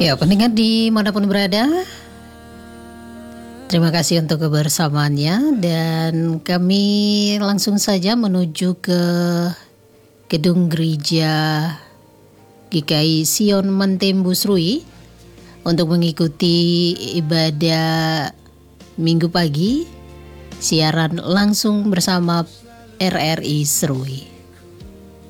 Ya, pendengar dimanapun berada, terima kasih untuk kebersamaannya dan kami langsung saja menuju ke gedung gereja GKI Sion Mantembus Rui untuk mengikuti ibadah Minggu pagi, siaran langsung bersama RRI Serui.